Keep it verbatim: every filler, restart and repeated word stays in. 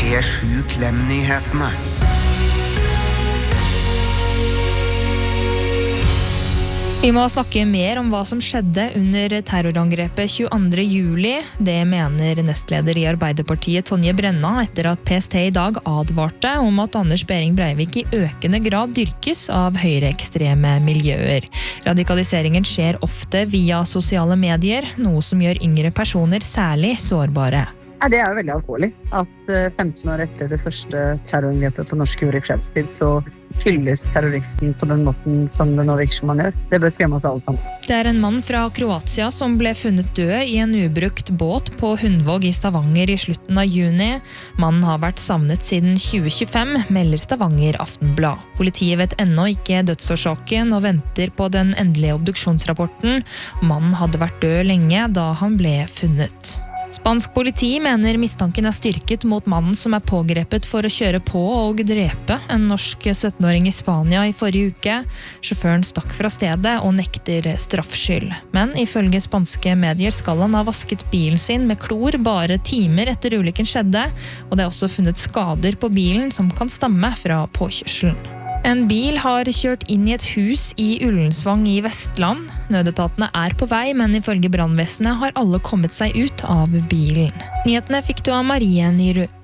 P sju Klem-nyhetene. Vi må snakke mer om hva som skjedde under terrorangrepet tjueandre juli. Det mener nestleder i Arbeiderpartiet Tonje Brenna etter at P S T i dag advarte om at Anders Behring Breivik i økende grad dyrkes av høyreekstreme miljøer. Radikaliseringen skjer ofte via sosiale medier, noe som gjør yngre personer særlig sårbare. Ja, det er jo veldig alvorlig at femten år etter det første terrorangrepet for norsk jord i fredstid, så hylles terroristen på den måten som det nå virker som man gjør. Det bør skremme oss alle sammen. Det er en mann fra Kroatia som ble funnet død i en ubrukt båt på Hundvåg i Stavanger i slutten av juni. Mannen har vært savnet siden tjue tjuefem, melder Stavanger Aftenblad. Politiet vet ennå ikke dødsårsaken og venter på den endelige obduksjonsrapporten. Mannen hadde vært død lenge da han ble funnet. Spansk politi mener mistanken er styrket mot mannen som er pågrepet for å kjøre på og drepe en norsk syttenåring i Spania i forrige uke. Sjåføren stakk fra stedet og nekter straffskyld. Men ifølge spanske medier skal han ha vasket bilen sin med klor bare timer etter ulykken skjedde, og det er også funnet skader på bilen som kan stamme fra påkjørselen. En bil har kjørt inn i et hus i Ullensvang i Vestland. Nødetatene er på vei, men ifølge brannvesenet har alle kommet seg ut av bilen. Nyhetene fikk du av Marie Nyrud.